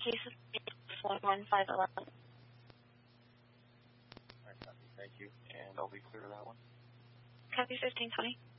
case is 11511. All right, copy. Thank you. And I'll be clear to that one. Copy 1520.